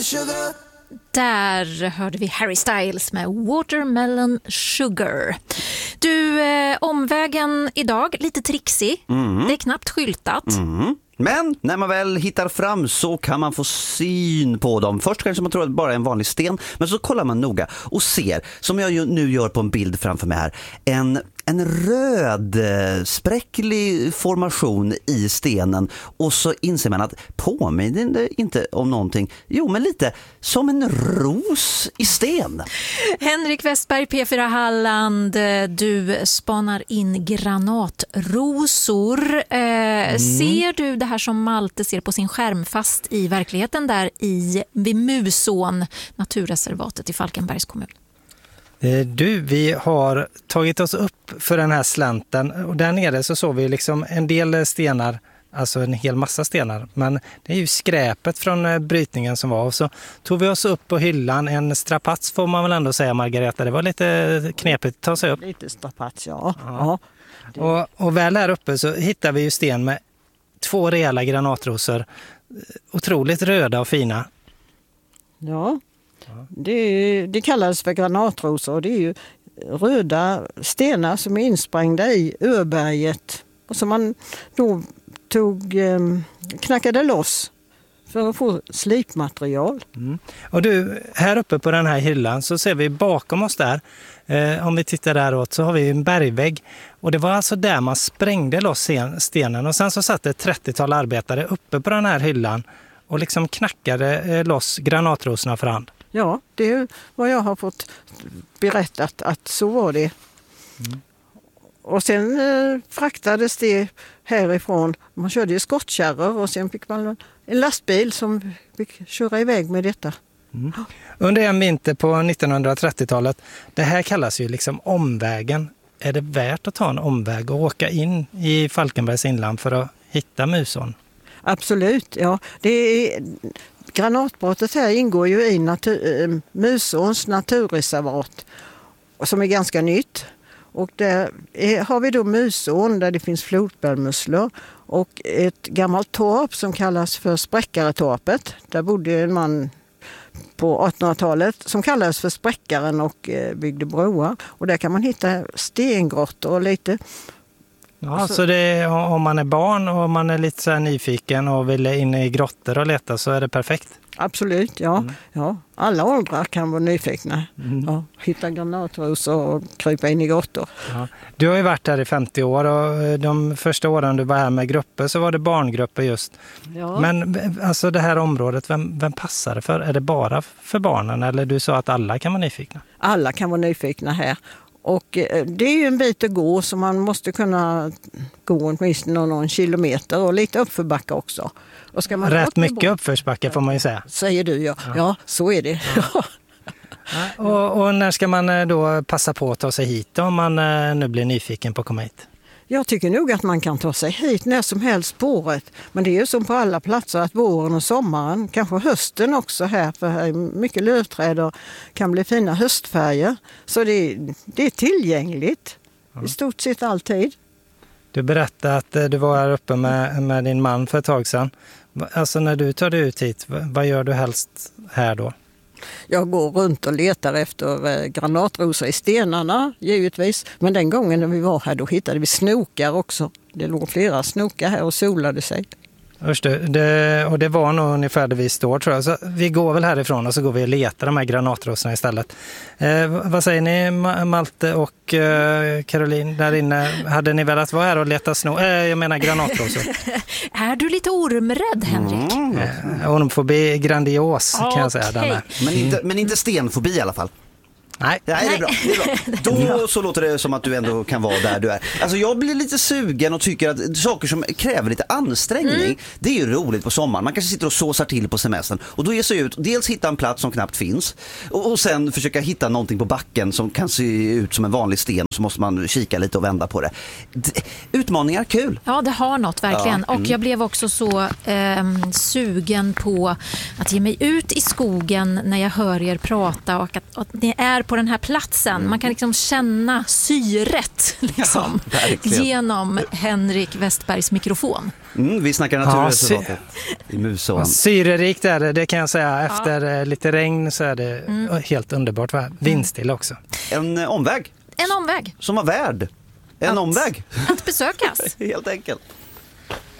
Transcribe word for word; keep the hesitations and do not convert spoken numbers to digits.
Watermelon sugar. Där hörde vi Harry Styles med Watermelon Sugar. Du, eh, omvägen idag, lite trixig. Mm. Det är knappt skyltat. Mm. Men när man väl hittar fram så kan man få syn på dem. Först kanske man tror att det bara är en vanlig sten, men så kollar man noga och ser, som jag ju nu gör på en bild framför mig här, en, en röd spräcklig formation i stenen. Och så inser man att påminner det inte om någonting. Jo, men lite som en ros i sten. Henrik Westberg, P fyra Halland, du spanar in granatrosor. Eh, mm. Ser du det här som Malte ser på sin skärm fast i verkligheten där i vid Musån, naturreservatet i Falkenbergs kommun? Du, vi har tagit oss upp för den här slänten och där nere så såg vi liksom en del stenar, alltså en hel massa stenar, men det är ju skräpet från brytningen som var, och så tog vi oss upp på hyllan, en strapats får man väl ändå säga, Margareta, det var lite knepigt att ta sig upp. Lite strapats, ja. ja. ja. Och, och väl här uppe så hittar vi ju sten med två rejäla granatrosor, otroligt röda och fina. Ja. Det, det kallas för granatrosor och det är ju röda stenar som är insprängda i urberget och som man då tog, knackade loss för att få slipmaterial. Mm. Och du, här uppe på den här hyllan så ser vi bakom oss där, eh, om vi tittar däråt så har vi en bergvägg, och det var alltså där man sprängde loss stenen, och sen så satt ett trettiotal arbetare uppe på den här hyllan och liksom knackade eh, loss granatrosorna för hand. Ja, det är vad jag har fått berättat att så var det. Mm. Och sen eh, fraktades det härifrån. Man körde ju skottkärror och sen fick man en lastbil som fick köra iväg med detta. Mm. Under en vinter på nittonhundratrettiotalet, det här kallas ju liksom omvägen. Är det värt att ta en omväg och åka in i Falkenbergs inland för att hitta Musån? Absolut, ja. Det är... Granatbrottet här ingår ju i natur, Musåns naturreservat som är ganska nytt. Och där är, har vi då Musån där det finns flodbärmusslor och ett gammalt torp som kallas för Spräckaretorpet. Där bodde en man på artonhundratalet som kallades för Spräckaren och eh, byggde broar. Och där kan man hitta stengrottor och lite... Ja, så, så det är, om man är barn och man är lite så här nyfiken och vill in i grottor och leta så är det perfekt. Absolut, ja. Mm. ja. Alla åldrar kan vara nyfikna. Mm. Ja, hitta granatrosor och krypa in i grottor. Ja. Du har ju varit här i femtio år och de första åren du var här med grupper så var det barngrupper just. Ja. Men alltså det här området, vem, vem passar det för? Är det bara för barnen eller du sa att alla kan vara nyfikna? Alla kan vara nyfikna här. Och det är ju en bit att gå så man måste kunna gå åtminstone någon kilometer och lite uppförbacka också. Och ska man rätt mycket uppförsbacka får man ju säga. Säger du ja. Ja, ja så är det. Ja. Ja, och, och när ska man då passa på att ta sig hit om man nu blir nyfiken på att komma hit? Jag tycker nog att man kan ta sig hit när som helst på året. Men det är ju som på alla platser att våren och sommaren, kanske hösten också här, för här är mycket lövträd och kan bli fina höstfärger. Så det, det är tillgängligt ja. I stort sett alltid. Du berättade att du var här uppe med, med din man för ett tag sedan. Alltså när du tar dig ut hit, vad gör du helst här då? Jag går runt och letar efter granatrosor i stenarna, givetvis. Men den gången när vi var här då hittade vi snokar också. Det låg flera snokar här och solade sig. Just det, det, och det var nog ungefär där vi står tror jag. Så vi går väl härifrån och så går vi och letar de här granatrosorna istället. Eh, vad säger ni Malte och eh, Caroline där inne? Hade ni velat vara här och leta snor? Eh, jag menar granatrosor. Är du lite ormrädd, Henrik? Mm. Eh, ormfobi grandios kan okay. jag säga. Den här. Men, inte, men inte stenfobi i alla fall. Nej. Nej, det är bra. Det är bra. Då så låter det som att du ändå kan vara där du är. Alltså jag blir lite sugen och tycker att saker som kräver lite ansträngning, mm. det är ju roligt på sommaren. Man kanske sitter och såsar till på semestern och då ger sig ut, dels hitta en plats som knappt finns och, och sen försöka hitta någonting på backen som kan se ut som en vanlig sten, så måste man kika lite och vända på det. D- Utmaningar, kul. Ja, det har något verkligen. Ja. Mm. Och jag blev också så eh, sugen på att ge mig ut i skogen när jag hör er prata och att, att ni är på på den här platsen. Mm. Man kan liksom känna syret liksom, ja, genom Henrik Westbergs mikrofon. Mm, vi snackar naturreservatet ja, sy- i Musån. Ja, syrerikt är det, det kan jag säga. Efter ja. lite regn så är det mm. helt underbart. Vindstilla också. En eh, omväg. En omväg. Som var värd. En att, omväg. Att besökas. Helt enkelt.